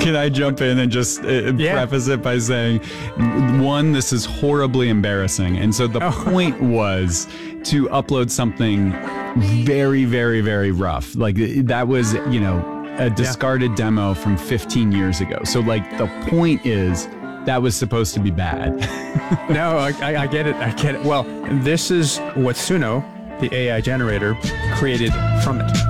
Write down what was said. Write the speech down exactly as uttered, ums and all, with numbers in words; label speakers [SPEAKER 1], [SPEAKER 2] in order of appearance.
[SPEAKER 1] Can I jump in and just uh,
[SPEAKER 2] Yeah.
[SPEAKER 1] preface it by saying, one, this is horribly embarrassing. And so the
[SPEAKER 2] Oh.
[SPEAKER 1] point was to upload something very, very, very rough. Like that was, you know, a discarded demo from fifteen years ago. So like the point is that was supposed to be bad.
[SPEAKER 2] No, I, I I get it. I get it. Well, this is what Suno, the A I generator, created from it.